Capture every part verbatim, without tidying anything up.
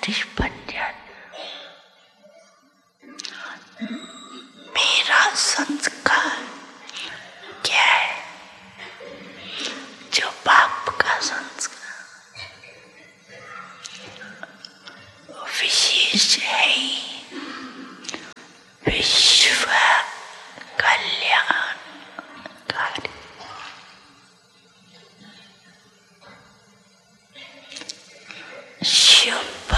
बारिश बन जाती। मेरा संस्कार क्या है? जो बाप का संस्कार विशेष है, विश्व कल्याणकारी। शुभ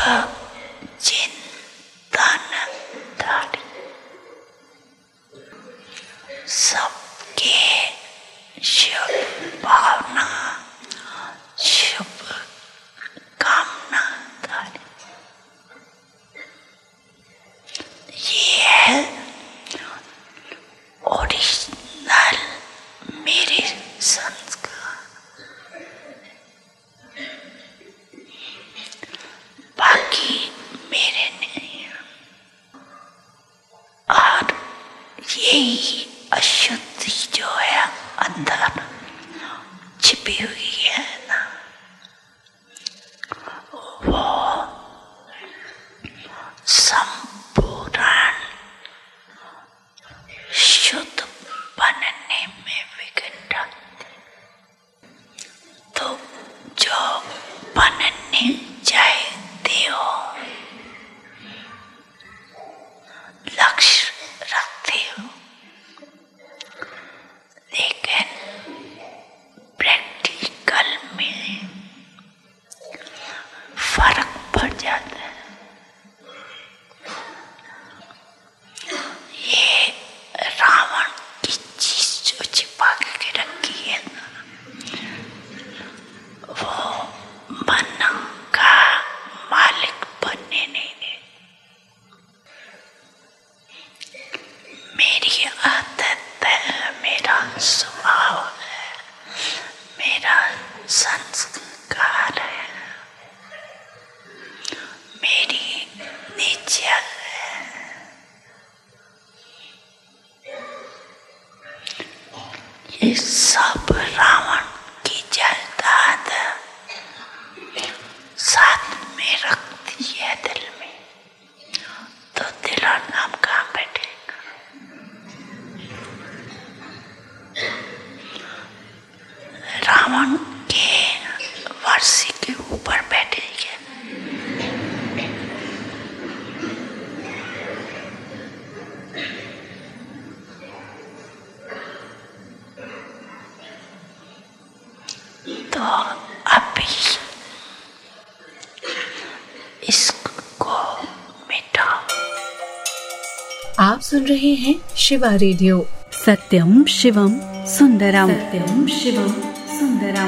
चिंतनधारी, सबके शुभ भावना, शुभ कामनाधारी। ये है ओरिजिनल मेरे संस्कार। बाकी मेरे नहीं। और यही अशुद्धि जो है अंदर छिपी हुई है ना, वो संपूर्ण शुद्ध बनने में विघ्न डालती। तो जो बनने चाहते हो, लक्ष्य रखते हो, लेकिन प्रैक्टिकल में फर्क पड़ जाता है। ये रावण की चीज जो छिपा के रखी है ना, वो मन का मालिक बनने नहीं दे। मेरी आदत है, मेरा स्वभाव है, मेरा संस्कार है, मेरी नित्य है। ये सब रावण की जलदाद साथ में रखती है दिल में, तो दिल और नाम कहाँ बैठेगा? रावण के वर्षी के ऊपर बैठेगा। तो अभी इसको मिटाओ। आप सुन रहे हैं शिवा रेडियो। सत्यम शिवम सुंदरम। सत्यम शिवम सुंदरम।